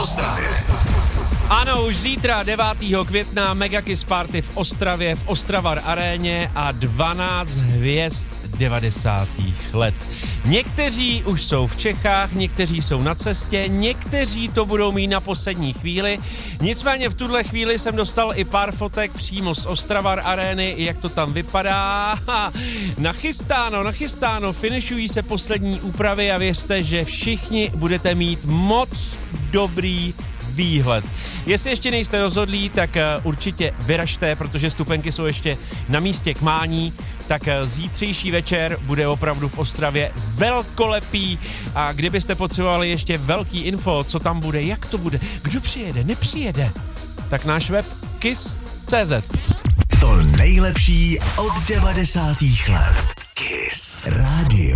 Ostravě. Ano, už zítra 9. května Mega Kiss Party v Ostravě, v Ostravar aréně a 12 hvězd 90. let. Někteří už jsou v Čechách, někteří jsou na cestě, někteří to budou mít na poslední chvíli. Nicméně v tuhle chvíli jsem dostal i pár fotek přímo z Ostravar arény, jak to tam vypadá. Nachystáno, finišují se poslední úpravy a věřte, že všichni budete mít moc dobrý výhled. Jestli ještě nejste rozhodlí, tak určitě vyražte, protože stupenky jsou ještě na místě k mání, tak zítřejší večer bude opravdu v Ostravě velkolepý a kdybyste potřebovali ještě velký info, co tam bude, jak to bude, kdo přijede, nepřijede, tak náš web kiss.cz. To nejlepší od 90. let. Kiss Radio.